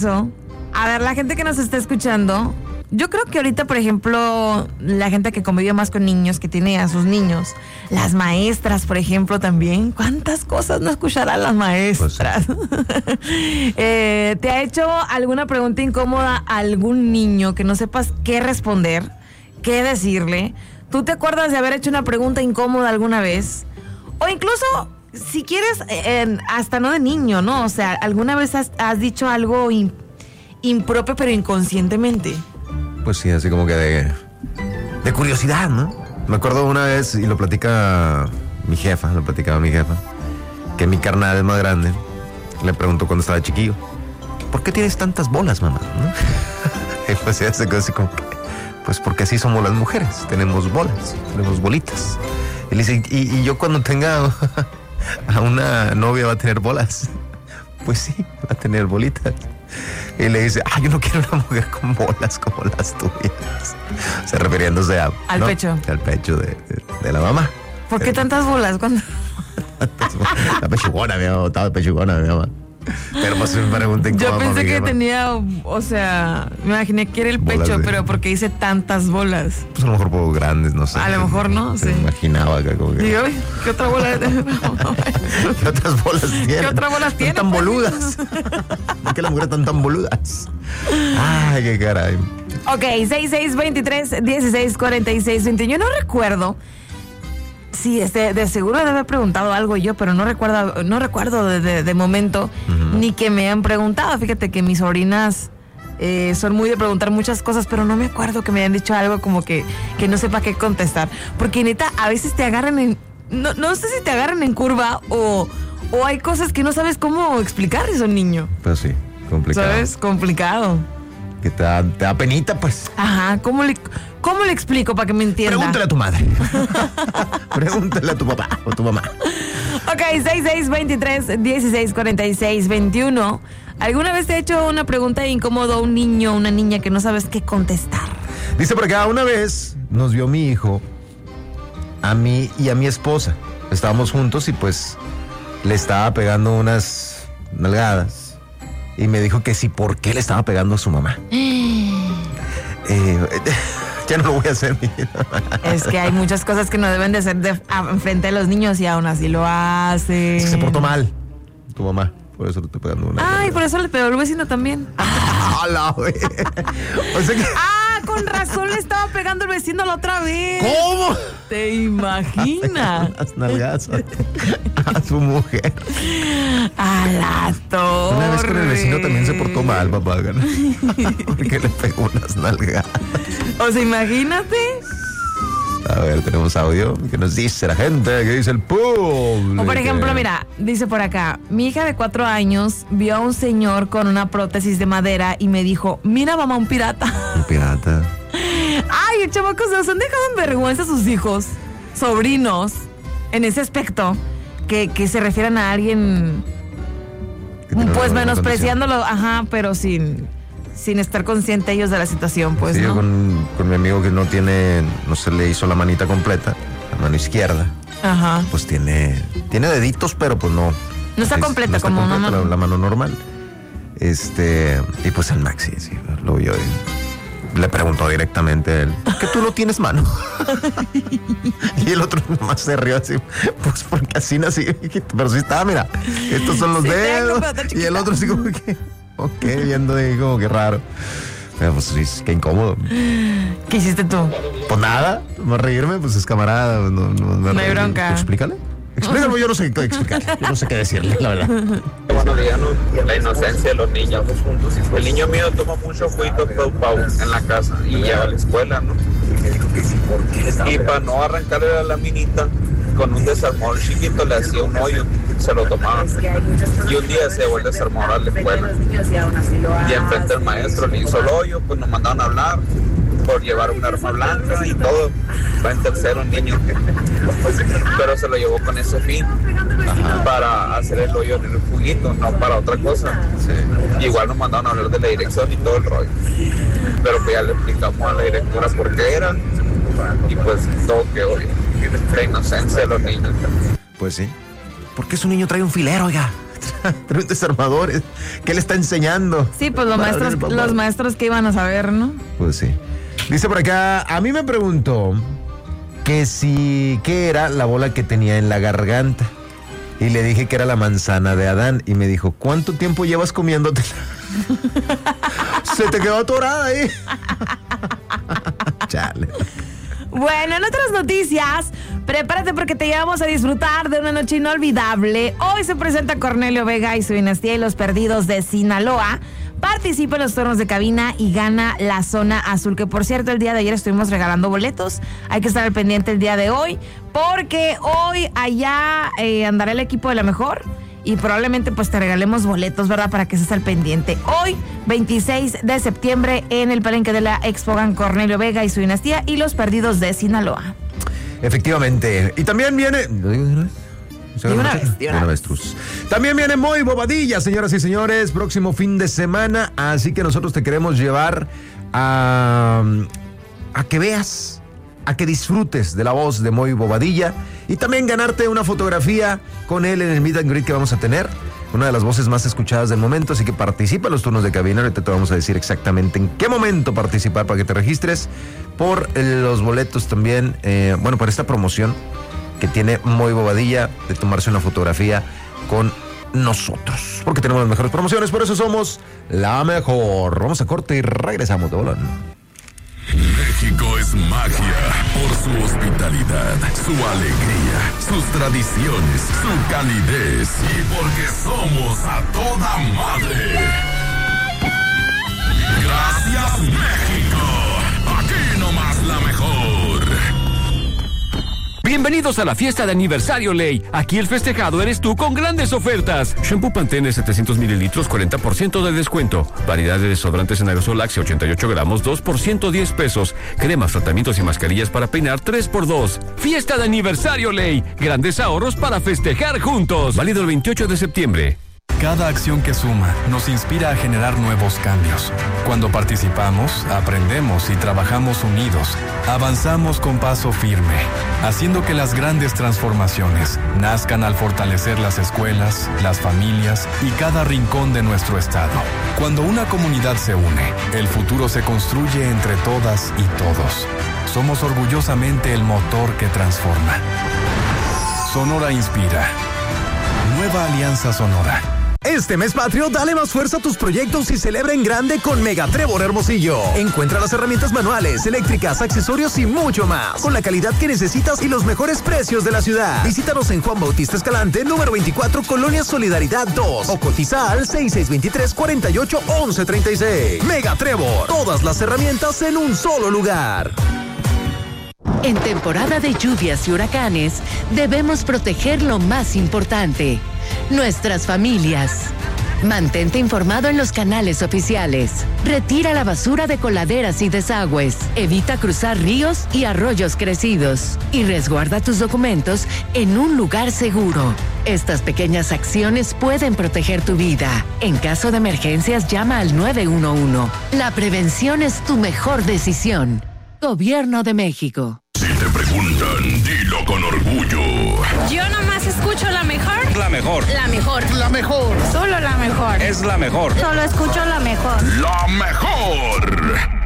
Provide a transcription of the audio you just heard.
A ver, la gente que nos está escuchando, yo creo que ahorita, por ejemplo, la gente que convive más con niños, que tiene a sus niños, las maestras, por ejemplo, también, ¿cuántas cosas no escucharán las maestras? Pues ¿te ha hecho alguna pregunta incómoda a algún niño que no sepas qué responder, qué decirle? ¿Tú te acuerdas de haber hecho una pregunta incómoda alguna vez? O incluso, si quieres, hasta no de niño, ¿no? O sea, ¿alguna vez has dicho algo impropio pero inconscientemente? Pues sí, así como que de curiosidad, ¿no? Me acuerdo una vez, y lo platicaba mi jefa, que mi carnal es más grande, le preguntó cuando estaba chiquillo, ¿por qué tienes tantas bolas, mamá? ¿No? Y pues ella se quedó así como que, pues porque así somos las mujeres, tenemos bolas, tenemos bolitas. Y le dice, ¿y yo cuando tenga a una novia va a tener bolas? Pues sí, va a tener bolitas. Y le dice, yo no quiero una mujer con bolas como las tuyas. O sea, refiriéndose al pecho. Al pecho de la mamá. ¿Por qué tantas bolas? La pechugona, mi mamá, estaba pechugona, mi mamá. Pero pues me pregunté yo pensé que tenía, o sea, me imaginé que era el bolas pecho, pero porque hice tantas bolas. Pues a lo mejor poco grandes, no sé. A lo mejor no, sí. Me imaginaba acá como que... Digo, ¿qué otra bola? ¿Qué otras bolas tienen? ¿Qué otras bolas tienen? Tan boludas. ¿Por qué las mujeres están tan boludas? Ay, qué caray. Ok, 6623-1646-21. Yo no recuerdo. Sí, de seguro debe haber preguntado algo yo, pero no recuerdo de momento, ni que me han preguntado. Fíjate que mis sobrinas son muy de preguntar muchas cosas, pero no me acuerdo que me hayan dicho algo como que no sepa qué contestar. Porque neta, a veces te agarran en... No sé si te agarran en curva o hay cosas que no sabes cómo explicar a un niño. Pues sí, complicado. ¿Sabes? Complicado. Que te da penita, pues. Ajá, ¿cómo le explico para que me entienda? Pregúntale a tu madre. Pregúntale a tu papá o tu mamá. Ok, 6623-1646-21. ¿Alguna vez te ha hecho una pregunta incómoda a un niño o una niña que no sabes qué contestar? Dice por acá, una vez nos vio mi hijo, a mí y a mi esposa. Estábamos juntos y pues le estaba pegando unas nalgadas. Y me dijo que sí, ¿por qué le estaba pegando a su mamá? Ya no lo voy a hacer. Es que hay muchas cosas que no deben de ser enfrente de los niños y aún así lo hace. Es que se portó mal tu mamá, por eso le estoy pegando una. Ay, por eso le pegó el vecino también. O sea que... con razón le estaba pegando el vecino la otra vez. ¿Cómo? ¿Te imaginas? Las nalgas a su mujer. A la torre. Una vez con el vecino también se portó mal, papá. Porque le pegó unas nalgas. O sea, imagínate. A ver, tenemos audio que nos dice la gente, que dice el público. O por ejemplo, mira, dice por acá, mi hija de 4 años vio a un señor con una prótesis de madera y me dijo, mira mamá, un pirata. Un pirata. Ay, chamacos, nos han dejado en vergüenza sus hijos, sobrinos, en ese aspecto, que se refieran a alguien, pues menospreciándolo, pero sin estar consciente ellos de la situación, pues. Sí, ¿no? Yo con mi amigo que no se le hizo la manita completa, la mano izquierda. Ajá. Pues tiene deditos, pero pues no. No está completa, no está como completa, mamá. La mano normal. Y pues el Maxi, sí, lo vio y le preguntó directamente a él, ¿por qué tú no tienes mano? Y el otro nomás se rió así, pues porque así nací. Pero sí está, mira, estos son los dedos. Y el otro así como que... Ok, viendo ahí como que raro. Pero pues sí, qué incómodo. ¿Qué hiciste tú? Pues nada, no reírme, pues es camarada. No hay bronca. Pues explícale. Explícale, yo no sé qué explicar. Yo no sé qué decirle, la verdad. Buenos días, la inocencia de los niños. El niño mío toma mucho juguito Pau en la casa y lleva a la escuela, ¿no? Y para no arrancarle la laminita, con un desarmador chiquito le hacía un hoyo, se lo tomaba. Y un día se vuelve a desarmar a la escuela. Y enfrente del maestro le hizo el hoyo, pues nos mandaron a hablar por llevar un arma blanca y todo. Va en tercero un niño, pero se lo llevó con ese fin, para hacer el hoyo en el juguito, no para otra cosa. Sí. Igual nos mandaron a hablar de la dirección y todo el rollo, pero pues ya le explicamos a la directora por qué era y pues todo quedó bien. La inocencia de los niños. Pues sí. ¿Por qué su niño trae un filero, oiga? maestra. Trae desarmadores. ¿Qué le está enseñando? Sí, pues los maestros que iban a saber, ¿no? Pues sí. Dice por acá, a mí me preguntó qué era la bola que tenía en la garganta. Y le dije que era la manzana de Adán. Y me dijo, ¿cuánto tiempo llevas comiéndotela? Se te quedó atorada ahí. Chale. Bueno, en otras noticias, prepárate porque te llevamos a disfrutar de una noche inolvidable. Hoy se presenta Cornelio Vega y su dinastía y los perdidos de Sinaloa. Participa en los turnos de cabina y gana la zona azul, que por cierto el día de ayer estuvimos regalando boletos. Hay que estar al pendiente el día de hoy, porque hoy allá andará el equipo de La Mejor y probablemente pues te regalemos boletos, ¿verdad? Para que estés al pendiente. Hoy, 26 de septiembre, en el palenque de la Expogan, Cornelio Vega y su dinastía y los perdidos de Sinaloa. Efectivamente. Y también viene... ¿Lo digo de una vez? De una vez. También viene Muy Bobadilla, señoras y señores, próximo fin de semana, así que nosotros te queremos llevar a que veas, a que disfrutes de la voz de Muy Bobadilla y también ganarte una fotografía con él en el meet and greet que vamos a tener, una de las voces más escuchadas del momento, así que participa en los turnos de cabina. Ahorita te vamos a decir exactamente en qué momento participar para que te registres por los boletos también, por esta promoción que tiene Muy Bobadilla de tomarse una fotografía con nosotros, porque tenemos las mejores promociones, por eso somos la mejor. Vamos a corte y regresamos de bolón. México es magia por su hospitalidad, su alegría, sus tradiciones, su calidez y porque somos a toda madre. Gracias, México. Aquí nomás la mejor. Bienvenidos a la fiesta de aniversario Ley. Aquí el festejado eres tú con grandes ofertas. Shampoo Pantene 700 mililitros, 40% de descuento. Variedad de desodorantes en aerosol Axe 88 gramos, 2 por 110 pesos. Cremas, tratamientos y mascarillas para peinar 3x2. Fiesta de aniversario Ley. Grandes ahorros para festejar juntos. Válido el 28 de septiembre. Cada acción que suma nos inspira a generar nuevos cambios. Cuando participamos, aprendemos y trabajamos unidos, avanzamos con paso firme, haciendo que las grandes transformaciones nazcan al fortalecer las escuelas, las familias y cada rincón de nuestro estado. Cuando una comunidad se une, el futuro se construye entre todas y todos. Somos orgullosamente el motor que transforma. Sonora inspira. Nueva Alianza Sonora. Este mes patrio, dale más fuerza a tus proyectos y celebra en grande con Mega Trébol Hermosillo. Encuentra las herramientas manuales, eléctricas, accesorios y mucho más, con la calidad que necesitas y los mejores precios de la ciudad. Visítanos en Juan Bautista Escalante, número 24, Colonia Solidaridad 2, o cotiza al 6623-481136. Mega Trébol, todas las herramientas en un solo lugar. En temporada de lluvias y huracanes, debemos proteger lo más importante, nuestras familias. Mantente informado en los canales oficiales. Retira la basura de coladeras y desagües. Evita cruzar ríos y arroyos crecidos. Y resguarda tus documentos en un lugar seguro. Estas pequeñas acciones pueden proteger tu vida. En caso de emergencias, llama al 911. La prevención es tu mejor decisión. Gobierno de México. Si te preguntan, dilo con orgullo. Yo nomás escucho la mejor. La mejor. La mejor. La mejor. Solo la mejor. Es la mejor. Solo escucho la mejor. La mejor.